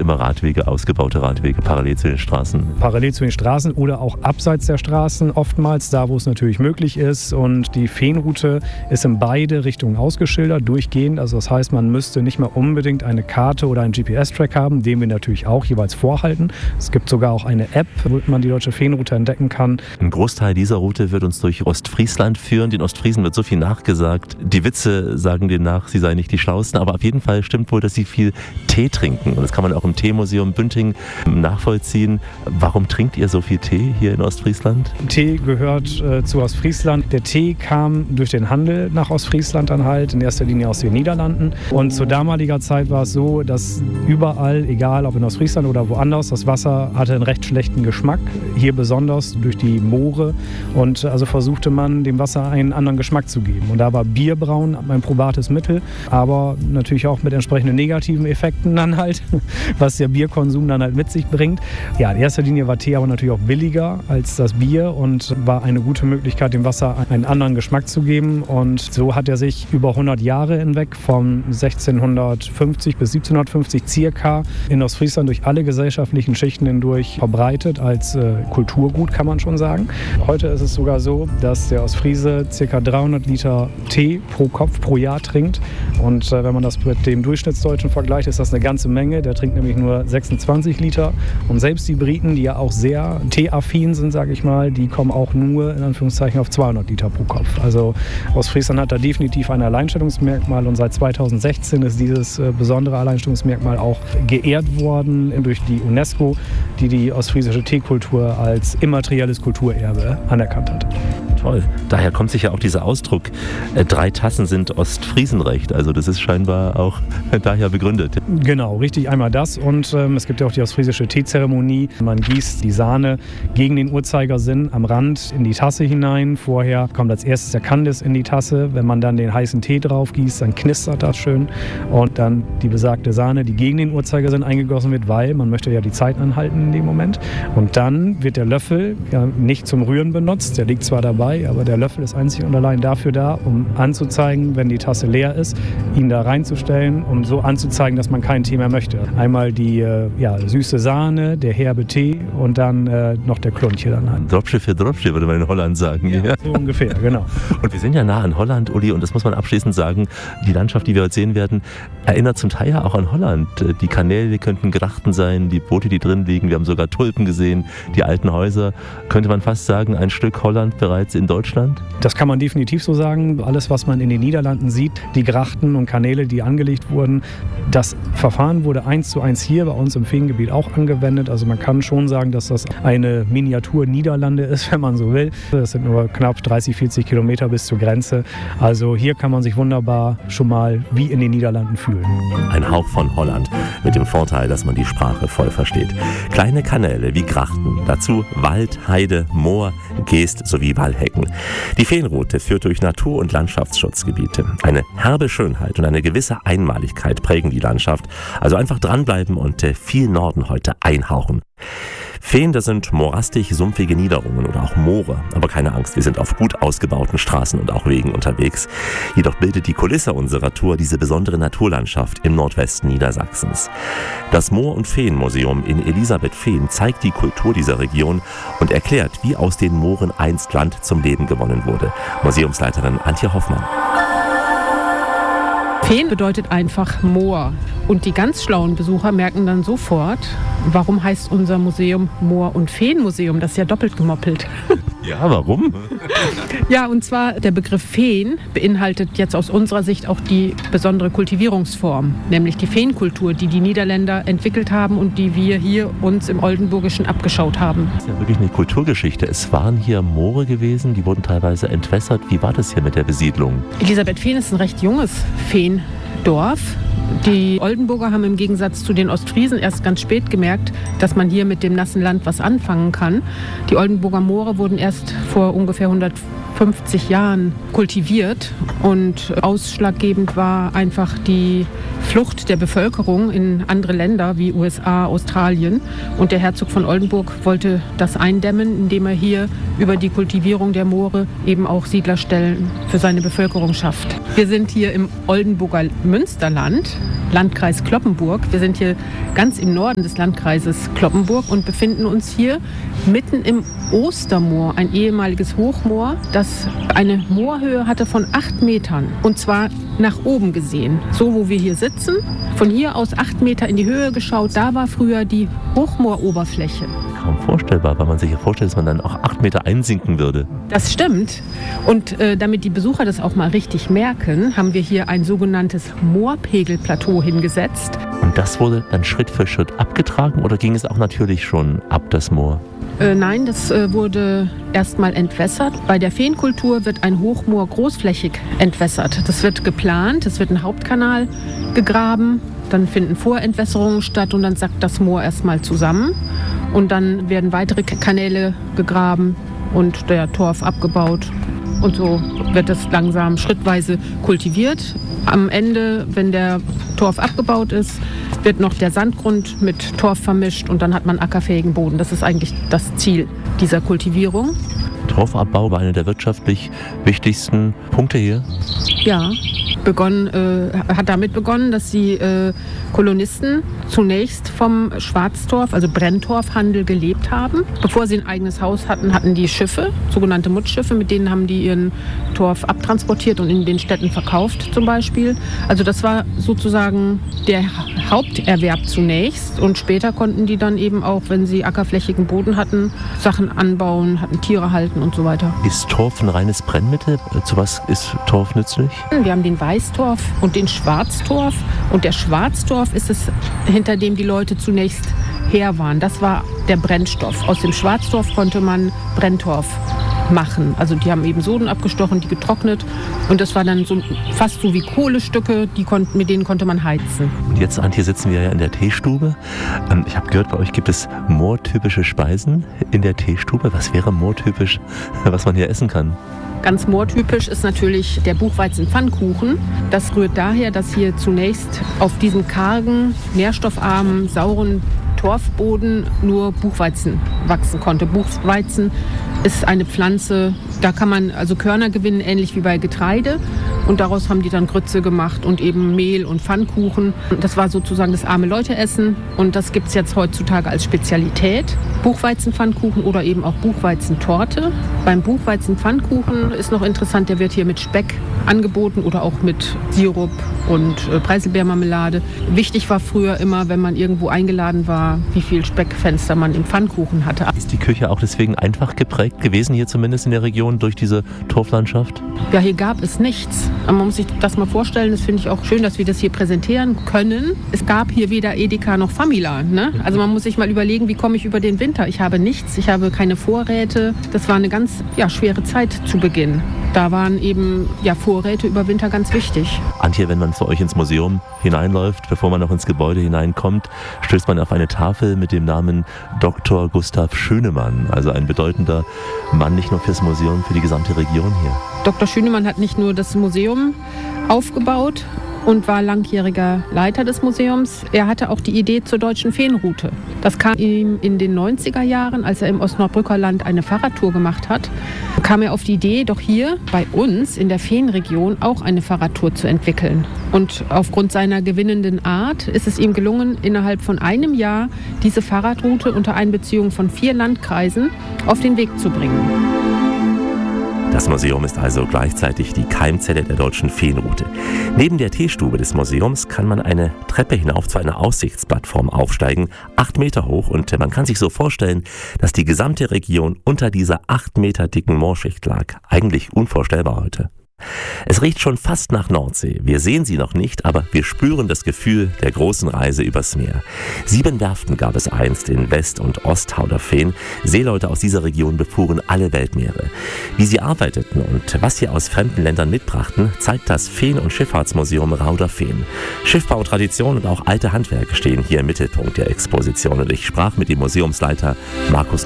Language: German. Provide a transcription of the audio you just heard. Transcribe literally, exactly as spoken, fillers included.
immer Radwege, ausgebaute Radwege, parallel zu den Straßen. Parallel zu den Straßen oder auch abseits der Straßen oftmals, da wo es natürlich möglich ist. Und die Feenroute ist in beide Richtungen ausgeschildert, durchgehend. Also das heißt, man müsste nicht mehr unbedingt eine Karte oder einen G P S-Track haben, den wir natürlich auch jeweils vorhalten. Es gibt sogar auch eine App, wo man die deutsche Feenroute entdecken kann. Ein Großteil dieser Route wird uns durch Ostfriesland führen. Den Ostfriesen wird so viel nachgesagt. Die Witze sagen denen nach, sie seien nicht die Schlauesten, aber auf jeden Fall stimmt wohl, dass sie viel Tee trinken. Und das kann man auch im Teemuseum Bünding nachvollziehen. Warum trinkt ihr so viel Tee hier in Ostfriesland? Tee gehört äh, zu Ostfriesland. Der Tee kam durch den Handel nach Ostfriesland dann halt, in erster Linie aus den Niederlanden. Und zu damaliger Zeit war es so, dass überall, egal ob in Ostfriesland oder woanders, das Wasser hatte einen recht schlechten Geschmack. Hier besonders durch die Moore. Und also versuchte man, dem Wasser einen anderen Geschmack zu geben. Und da war Bierbrauen ein probates Mittel, aber natürlich auch mit entsprechenden negativen Effekten dann halt, was der Bierkonsum dann halt mit sich bringt. Ja, in erster Linie war Tee aber natürlich auch billiger als das Bier und war eine gute Möglichkeit, dem Wasser einen anderen Geschmack zu geben. Und so hat er sich über hundert Jahre hinweg, von sechzehnhundertfünfzig bis siebzehnhundertfünfzig circa, in Ostfriesland durch alle gesellschaftlichen Schichten hindurch verbreitet, als äh, Kulturgut, kann man schon sagen. Heute ist es sogar so, dass der Ostfriese ca. dreihundert Liter Tee pro Kopf pro Jahr trinkt. Und äh, wenn man das mit dem Durchschnittsdeutschen vergleicht, ist das eine ganze Menge. Der trinkt nämlich nur sechsundzwanzig Liter. Und selbst die Briten, die ja auch sehr teeaffin sind, sage ich mal, die kommen auch nur in Anführungszeichen auf zweihundert Liter pro Kopf. Also Ostfriesland hat da definitiv ein Alleinstellungsmerkmal und seit zweitausendsechzehn ist dieses äh, besondere Alleinstellungsmerkmal auch geehrt worden durch die UNESCO, die die ostfriesische Teekultur als immaterielles Kulturerbe anerkannt hat. Toll. Daher kommt sich ja auch dieser Ausdruck, äh, drei Tassen sind Ostfriesenrecht. Also das ist scheinbar auch daher begründet. Genau, richtig, einmal das. Und ähm, es gibt ja auch die ostfriesische Teezeremonie. Man gießt die Sahne gegen den Uhrzeigersinn am Rand in die Tasse hinein. Vorher kommt als erstes der Kandis in die Tasse. Wenn man dann den heißen Tee drauf gießt, dann knistert das schön. Und dann die besagte Sahne, die gegen den Uhrzeigersinn eingegossen wird, weil man möchte ja die Zeit anhalten in dem Moment. Und dann wird der Löffel ja nicht zum Rühren benutzt. Der liegt zwar dabei, aber der Löffel ist einzig und allein dafür da, um anzuzeigen, wenn die Tasse leer ist, ihn da reinzustellen, um so anzuzeigen, dass man keinen Tee mehr möchte. Einmal die äh, ja, süße Sahne, der herbe Tee und dann äh, noch der Klunche dann an. Dropsche für Dropsche, würde man in Holland sagen. Ja, ja. So ungefähr, genau. Und wir sind ja nah an Holland, Uli, und das muss man abschließend sagen, die Landschaft, die wir heute sehen werden, erinnert zum Teil ja auch an Holland. Die Kanäle könnten Grachten sein, die Boote, die drin liegen, wir haben sogar Tulpen gesehen, die alten Häuser. Könnte man fast sagen, ein Stück Holland bereits in Deutschland? Das kann man definitiv so sagen. Alles, was man in den Niederlanden sieht, die Grachten und Kanäle, die angelegt wurden, das Verfahren wurde eins zu eins hier bei uns im Feengebiet auch angewendet. Also man kann schon sagen, dass das eine Miniatur Niederlande ist, wenn man so will. Das sind nur knapp dreißig, vierzig Kilometer bis zur Grenze. Also hier kann man sich wunderbar schon mal wie in den Niederlanden fühlen. Ein Hauch von Holland, mit dem Vorteil, dass man die Sprache voll versteht. Kleine Kanäle wie Grachten, dazu Wald, Heide, Moor, Geest sowie Wallhecken. Die Feenroute führt durch Natur- und Landschaftsschutzgebiete. Eine herbe Schönheit und eine gewisse Einmaligkeit prägen die Landschaft. Also einfach dranbleiben und viel Norden heute einhauchen. Feen, das sind morastig-sumpfige Niederungen oder auch Moore. Aber keine Angst, wir sind auf gut ausgebauten Straßen und auch Wegen unterwegs. Jedoch bildet die Kulisse unserer Tour diese besondere Naturlandschaft im Nordwesten Niedersachsens. Das Moor- und Feenmuseum in Elisabethfehn zeigt die Kultur dieser Region und erklärt, wie aus den Mooren einst Land zum Leben gewonnen wurde. Museumsleiterin Antje Hoffmann. Feen bedeutet einfach Moor. Und die ganz schlauen Besucher merken dann sofort, warum heißt unser Museum Moor- und Feenmuseum? Das ist ja doppelt gemoppelt. Ja, warum? Ja, und zwar der Begriff Feen beinhaltet jetzt aus unserer Sicht auch die besondere Kultivierungsform, nämlich die Feenkultur, die die Niederländer entwickelt haben und die wir hier uns im Oldenburgischen abgeschaut haben. Das ist ja wirklich eine Kulturgeschichte. Es waren hier Moore gewesen, die wurden teilweise entwässert. Wie war das hier mit der Besiedlung? Elisabethfehn ist ein recht junges Feendorf. Die Oldenburger haben im Gegensatz zu den Ostfriesen erst ganz spät gemerkt, dass man hier mit dem nassen Land was anfangen kann. Die Oldenburger Moore wurden erst vor ungefähr fünfzig Jahren kultiviert und ausschlaggebend war einfach die Flucht der Bevölkerung in andere Länder wie U S A, Australien. Und der Herzog von Oldenburg wollte das eindämmen, indem er hier über die Kultivierung der Moore eben auch Siedlerstellen für seine Bevölkerung schafft. Wir sind hier im Oldenburger Münsterland, Landkreis Cloppenburg. Wir sind hier ganz im Norden des Landkreises Cloppenburg und befinden uns hier mitten im Ostermoor, ein ehemaliges Hochmoor, das eine Moorhöhe hatte von acht Metern. Und zwar nach oben gesehen, so wo wir hier sitzen. Von hier aus acht Meter in die Höhe geschaut, da war früher die Hochmooroberfläche. Kaum vorstellbar, weil man sich ja vorstellt, dass man dann auch acht Meter einsinken würde. Das stimmt. Und äh, damit die Besucher das auch mal richtig merken, haben wir hier ein sogenanntes Moorpegelplateau hingesetzt. Und das wurde dann Schritt für Schritt abgetragen oder ging es auch natürlich schon ab, das Moor? Äh, nein, das äh, wurde erstmal entwässert. Bei der Feenkultur wird ein Hochmoor großflächig entwässert. Das wird geplant, es wird ein Hauptkanal gegraben, dann finden Vorentwässerungen statt und dann sackt das Moor erstmal zusammen. Und dann werden weitere Kanäle gegraben und der Torf abgebaut. Und so wird es langsam schrittweise kultiviert. Am Ende, wenn der Torf abgebaut ist, wird noch der Sandgrund mit Torf vermischt und dann hat man ackerfähigen Boden. Das ist eigentlich das Ziel dieser Kultivierung. Torfabbau war einer der wirtschaftlich wichtigsten Punkte hier? Ja, begonnen, äh, hat damit begonnen, dass die äh, Kolonisten zunächst vom Schwarztorf, also Brenntorfhandel gelebt haben. Bevor sie ein eigenes Haus hatten, hatten die Schiffe, sogenannte Muttschiffe, mit denen haben die ihren Torf abtransportiert und in den Städten verkauft zum Beispiel. Also das war sozusagen der Haupterwerb zunächst und später konnten die dann eben auch, wenn sie ackerflächigen Boden hatten, Sachen anbauen, hatten Tiere halten und so weiter. Ist Torf ein reines Brennmittel? Zu was ist Torf nützlich? Wir haben den Weißtorf und den Schwarztorf und der Schwarztorf ist es, hinter dem die Leute zunächst her waren. Das war der Brennstoff. Aus dem Schwarztorf konnte man Brenntorf machen. Also die haben eben Soden abgestochen, die getrocknet und das war dann so fast so wie Kohlestücke, die konnten, mit denen konnte man heizen. Und jetzt, Antje, sitzen wir ja in der Teestube. Ich habe gehört, bei euch gibt es moortypische Speisen in der Teestube. Was wäre moortypisch, was man hier essen kann? Ganz moortypisch ist natürlich der Buchweizen-Pfannkuchen. Das rührt daher, dass hier zunächst auf diesem kargen, nährstoffarmen, sauren Torfboden nur Buchweizen wachsen konnte. Buchweizen ist eine Pflanze, da kann man also Körner gewinnen, ähnlich wie bei Getreide. Und daraus haben die dann Grütze gemacht und eben Mehl und Pfannkuchen. Das war sozusagen das arme Leute-Essen und das gibt es jetzt heutzutage als Spezialität. Buchweizen-Pfannkuchen oder eben auch Buchweizentorte. Beim Buchweizen-Pfannkuchen ist noch interessant, der wird hier mit Speck angeboten oder auch mit Sirup und äh, Preiselbeermarmelade. Wichtig war früher immer, wenn man irgendwo eingeladen war, wie viel Speckfenster man im Pfannkuchen hatte. Ist die Küche auch deswegen einfach geprägt gewesen, hier zumindest in der Region, durch diese Torflandschaft? Ja, hier gab es nichts. Man muss sich das mal vorstellen, das finde ich auch schön, dass wir das hier präsentieren können. Es gab hier weder Edeka noch Famila. Ne? Also man muss sich mal überlegen, wie komme ich über den Winter? Ich habe nichts, ich habe keine Vorräte. Das war eine ganz ja, schwere Zeit zu Beginn. Da waren eben ja, Vorräte über Winter ganz wichtig. Antje, wenn man zu euch ins Museum hineinläuft, bevor man noch ins Gebäude hineinkommt, stößt man auf eine Tafel mit dem Namen Doktor Gustav Schönemann. Also ein bedeutender Mann, nicht nur fürs Museum, für die gesamte Region hier. Doktor Schönemann hat nicht nur das Museum aufgebaut und war langjähriger Leiter des Museums. Er hatte auch die Idee zur deutschen Feenroute. Das kam ihm in den neunziger Jahren, als er im Ostnordbrücker Land eine Fahrradtour gemacht hat, kam er auf die Idee, doch hier bei uns in der Feenregion auch eine Fahrradtour zu entwickeln. Und aufgrund seiner gewinnenden Art ist es ihm gelungen, innerhalb von einem Jahr diese Fahrradroute unter Einbeziehung von vier Landkreisen auf den Weg zu bringen. Das Museum ist also gleichzeitig die Keimzelle der deutschen Feenroute. Neben der Teestube des Museums kann man eine Treppe hinauf zu einer Aussichtsplattform aufsteigen, acht Meter hoch, und man kann sich so vorstellen, dass die gesamte Region unter dieser acht Meter dicken Moorschicht lag. Eigentlich unvorstellbar heute. Es riecht schon fast nach Nordsee. Wir sehen sie noch nicht, aber wir spüren das Gefühl der großen Reise übers Meer. Sieben Werften gab es einst in West- und Osthauderfehn. Seeleute aus dieser Region befuhren alle Weltmeere. Wie sie arbeiteten und was sie aus fremden Ländern mitbrachten, zeigt das Feen- und Schifffahrtsmuseum Rauderfehn. Schiffbau, Tradition und auch alte Handwerke stehen hier im Mittelpunkt der Exposition. Und ich sprach mit dem Museumsleiter Markus